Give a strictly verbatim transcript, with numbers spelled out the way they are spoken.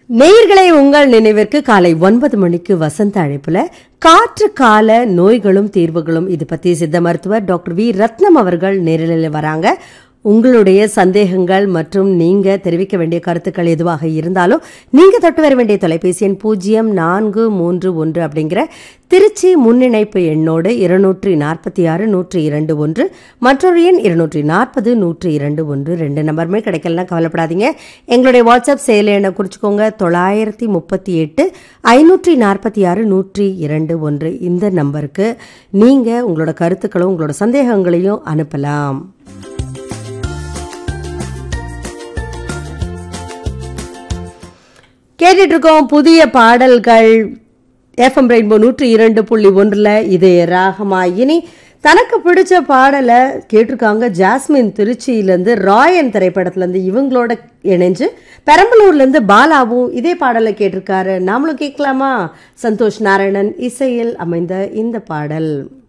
நேயர்களை உங்கள் நினைவிற்கு காலை ஒன்பது மணிக்கு வசந்த அழைப்புல காற்று கால நோய்களும் தீர்வுகளும் இது பத்தி சித்த மருத்துவர் டாக்டர் வி ரத்னம் அவர்கள் நேரில் வராங்க. உங்களுடைய சந்தேகங்கள் மற்றும் நீங்க தெரிவிக்க வேண்டிய கருத்துக்கள் எதுவாக இருந்தாலும் நீங்க தொட்டு வர வேண்டிய தொலைபேசி எண் பூஜ்ஜியம் நான்கு மூன்று ஒன்று அப்படிங்கிற திருச்சி முன்னிணைப்பு எண்ணோடு இருநூற்றி நாற்பத்தி ஆறு நூற்றி இரண்டு ஒன்று மற்றொரு எண் இருநூற்றி நாற்பது நூற்றி இரண்டு ஒன்று ரெண்டு நம்பருமே கிடைக்கலாம். கவலைப்படாதீங்க. எங்களுடைய வாட்ஸ்அப் செயலி எண்ணை குறிச்சுக்கோங்க. தொள்ளாயிரத்தி முப்பத்தி எட்டு ஐநூற்றி நாற்பத்தி ஆறு நூற்றி இரண்டு ஒன்று இந்த நம்பருக்கு நீங்க உங்களோட கருத்துக்களும் உங்களோட சந்தேகங்களையும் அனுப்பலாம். கேட்டுட்டு இருக்கோம் புதிய பாடல்கள் எஃப்எம் ரெயின்போ நூற்றி இரண்டு புள்ளி ஒன்றுல இது ராகமா. இனி தனக்கு பிடிச்ச பாடலை கேட்டிருக்காங்க ஜாஸ்மின் திருச்சியிலேருந்து ராயன் திரைப்படத்துலேருந்து இவங்களோட இணைஞ்சு பெரம்பலூர்லேருந்து பாலாவும் இதே பாடலை கேட்டிருக்காரு. நாமளும் கேட்கலாமா? சந்தோஷ் நாராயணன் இசையில் அமைந்த இந்த பாடல்.